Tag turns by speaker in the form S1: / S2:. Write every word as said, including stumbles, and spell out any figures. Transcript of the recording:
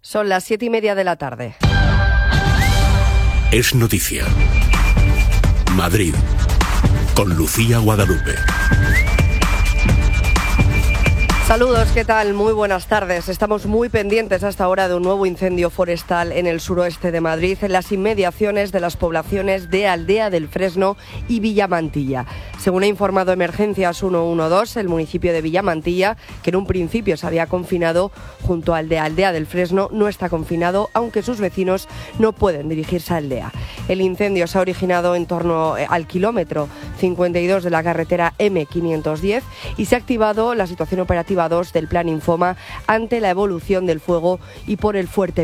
S1: Son las siete y media de la tarde.
S2: Es noticia. Madrid, con Lucía Guadalupe.
S1: Saludos, ¿qué tal? Muy buenas tardes. Estamos muy pendientes hasta ahora de un nuevo incendio forestal en el suroeste de Madrid, en las inmediaciones de las poblaciones de Aldea del Fresno y Villamantilla. Según ha informado Emergencias ciento doce, el municipio de Villamantilla, que en un principio se había confinado junto al de Aldea del Fresno, no está confinado, aunque sus vecinos no pueden dirigirse a Aldea. El incendio se ha originado en torno al kilómetro cincuenta y dos de la carretera eme quinientos diez y se ha activado la situación operativa dos del Plan Infoma ante la evolución del fuego y por el fuerte